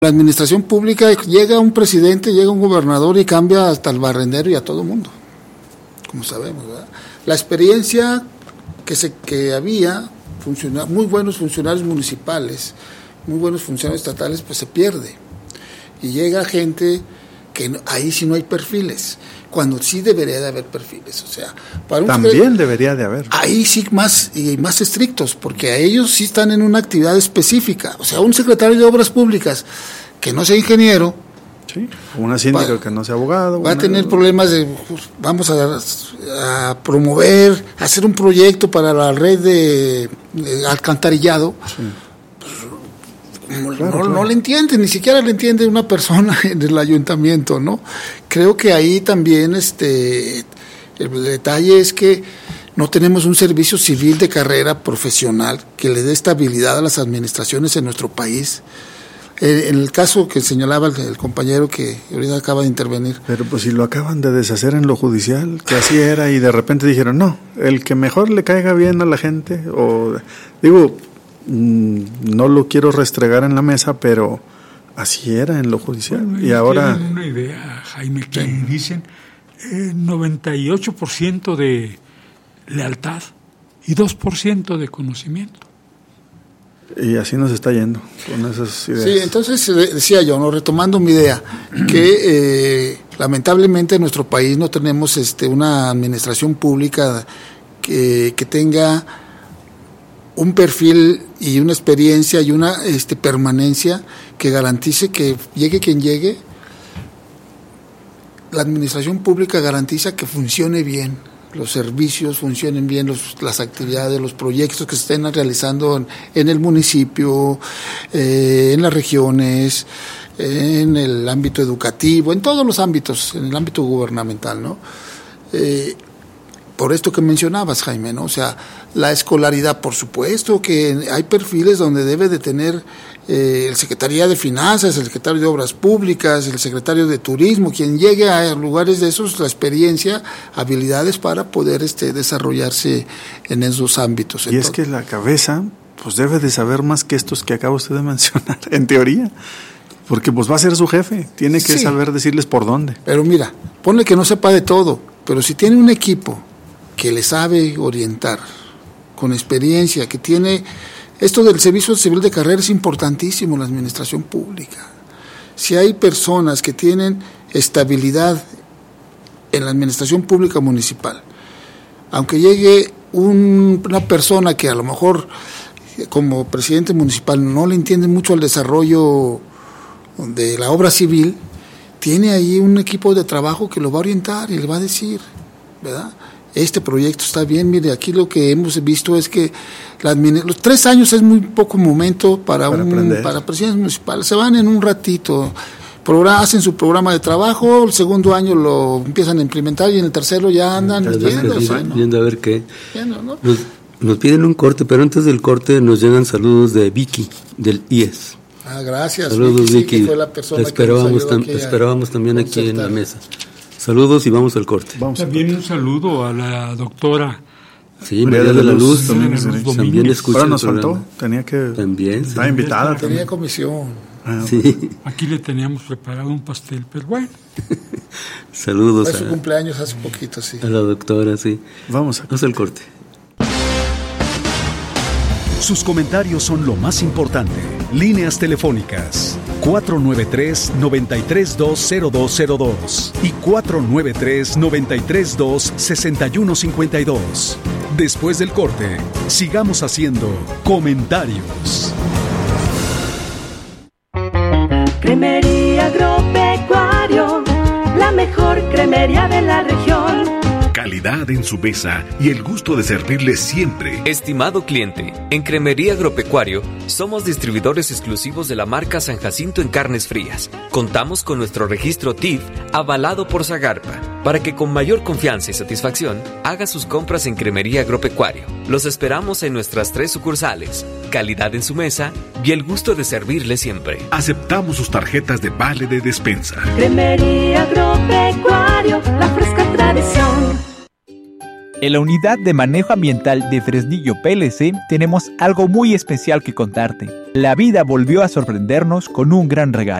La administración pública llega un presidente, llega un gobernador y cambia hasta el barrendero y a todo mundo, como sabemos, ¿verdad? La experiencia que había, muy buenos funcionarios municipales, muy buenos funcionarios estatales, pues se pierde. Y llega gente que ahí sí no hay perfiles, cuando sí debería de haber perfiles, o sea, también debería de haber. Ahí sí más estrictos, porque a ellos sí están en una actividad específica, o sea, un secretario de Obras Públicas que no sea ingeniero, sí, una síndica que no sea abogado, va a tener problemas de, vamos a promover, hacer un proyecto para la red de alcantarillado. Sí. No le entiende, ni siquiera le entiende una persona en el ayuntamiento, ¿no? Creo que ahí también el detalle es que no tenemos un servicio civil de carrera profesional que le dé estabilidad a las administraciones en nuestro país. En el caso que señalaba el compañero que ahorita acaba de intervenir. Pero pues si lo acaban de deshacer en lo judicial, que así era, y de repente dijeron, no, el que mejor le caiga bien a la gente, o digo, no lo quiero restregar en la mesa, pero así era en lo judicial. Bueno, y ahora tienen una idea, Jaime, que dicen 98% de lealtad y 2% de conocimiento. Y así nos está yendo con esas ideas. Sí, entonces decía yo, ¿no? Retomando mi idea, que lamentablemente en nuestro país no tenemos una administración pública que tenga un perfil y una experiencia y una permanencia que garantice que llegue quien llegue, la administración pública garantiza que funcione bien, los servicios funcionen bien, las actividades, los proyectos que se estén realizando en el municipio, en las regiones, en el ámbito educativo, en todos los ámbitos, en el ámbito gubernamental, ¿no? Por esto que mencionabas, Jaime, ¿no? O sea, la escolaridad, por supuesto que hay perfiles donde debe de tener el Secretaría de Finanzas, el Secretario de Obras Públicas, el Secretario de Turismo, quien llegue a lugares de esos, la experiencia, habilidades para poder desarrollarse en esos ámbitos. Y es que la cabeza, pues debe de saber más que estos que acaba usted de mencionar, en teoría, porque pues va a ser su jefe, tiene que saber decirles por dónde. Pero mira, ponle que no sepa de todo, pero si tiene un equipo que le sabe orientar, con experiencia, que tiene... Esto del servicio civil de carrera es importantísimo en la administración pública. Si hay personas que tienen estabilidad en la administración pública municipal, aunque llegue una persona que a lo mejor como presidente municipal no le entiende mucho al desarrollo de la obra civil, tiene ahí un equipo de trabajo que lo va a orientar y le va a decir, ¿verdad? Este proyecto está bien, mire, aquí lo que hemos visto es que los 3 años es muy poco momento para presidentes municipales, se van en un ratito, hacen su programa de trabajo, el segundo año lo empiezan a implementar y en el tercero ya andan viendo a ver qué. ¿No? Nos piden un corte, pero antes del corte nos llegan saludos de Vicky, del IES. Gracias. Saludos, Vicky. Que fue la persona esperábamos también aquí en la mesa. Saludos y vamos al corte. También un saludo a la doctora. Sí, María de la Luz. También escucha. Ahora nos faltó. Tenía que. También. Estaba invitada. Tenía comisión. Sí. Aquí le teníamos preparado un pastel, pero bueno. Saludos. Fue su cumpleaños hace poquito, sí. A la doctora, sí. Vamos al corte. Sus comentarios son lo más importante. Líneas telefónicas 493-9320202 y 493-932-6152. Después del corte, sigamos haciendo comentarios. Cremería Agropecuario, la mejor cremería de la región. Calidad en su mesa y el gusto de servirle siempre. Estimado cliente, en Cremería Agropecuario somos distribuidores exclusivos de la marca San Jacinto en carnes frías. Contamos con nuestro registro TIF avalado por Zagarpa para que con mayor confianza y satisfacción haga sus compras en Cremería Agropecuario. Los esperamos en nuestras 3 sucursales. Calidad en su mesa y el gusto de servirle siempre. Aceptamos sus tarjetas de vale de despensa. Cremería Agropecuario, la fresca tradición. En la unidad de manejo ambiental de Fresnillo PLC tenemos algo muy especial que contarte. La vida volvió a sorprendernos con un gran regalo.